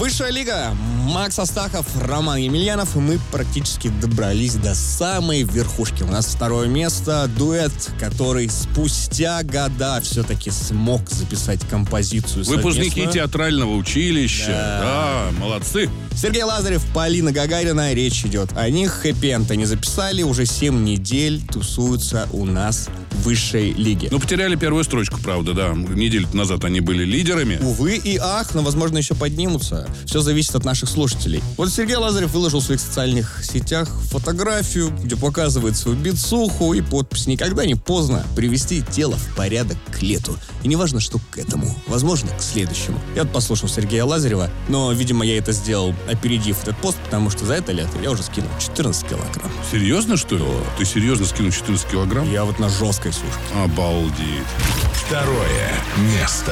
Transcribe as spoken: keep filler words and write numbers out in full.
Высшая лига. Макс Астахов, Роман Емельянов. И мы практически добрались до самой верхушки. У нас второе место. Дуэт, который спустя года все-таки смог записать композицию Выпускники совместную. театрального училища. Да. да, молодцы. Сергей Лазарев, Полина Гагарина. Речь идет о них. Хэппи-энд они записали. Уже семь недель тусуются у нас в высшей лиге. Ну, потеряли первую строчку, правда, да. Неделю назад они были лидерами. Увы и ах, но, возможно, еще поднимутся. Все зависит от наших слушателей. Вот Сергей Лазарев выложил в своих социальных сетях фотографию, где показывает свою бицуху и подпись: «Никогда не поздно привести тело в порядок к лету». И неважно, что к этому. Возможно, к следующему. Я вот послушал Сергея Лазарева, но, видимо, я это сделал, опередив этот пост, потому что за это лето я уже скинул четырнадцать килограмм. Серьезно, что ли? Ты серьезно скинул четырнадцать килограмм? Я вот на жесткой сушке. Обалдеть. Второе место.